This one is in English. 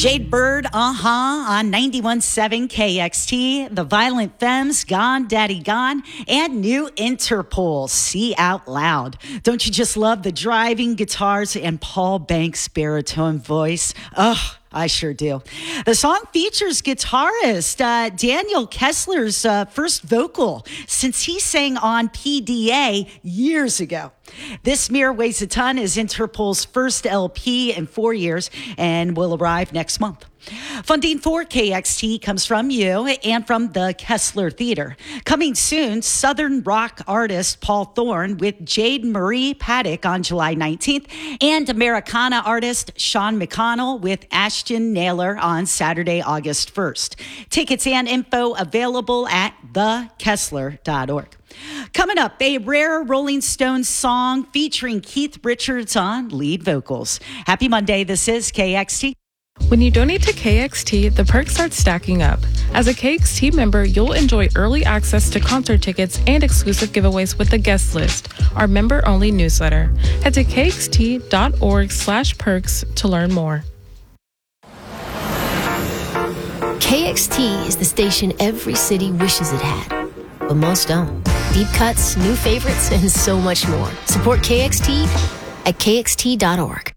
Jade Bird, on 91.7 KXT, The Violent Femmes, Gone Daddy Gone, and new Interpol, See Out Loud. Don't you just love the driving guitars and Paul Banks' baritone voice? Ugh. I sure do. The song features guitarist Daniel Kessler's first vocal since he sang on PDA years ago. This Mirror Weighs a Ton is Interpol's first LP in 4 years and will arrive next month. Funding for KXT comes from you and from the Kessler Theater. Coming soon, Southern rock artist Paul Thorne with Jade Marie Paddock on July 19th and Americana artist Sean McConnell with Ashton Naylor on Saturday, August 1st. Tickets and info available at thekessler.org. Coming up, a rare Rolling Stones song featuring Keith Richards on lead vocals. Happy Monday. This is KXT. When you donate to KXT, the perks start stacking up. As a KXT member, you'll enjoy early access to concert tickets and exclusive giveaways with the guest list, our member-only newsletter. Head to kxt.org/perks to learn more. KXT is the station every city wishes it had, but most don't. Deep cuts, new favorites, and so much more. Support KXT at kxt.org.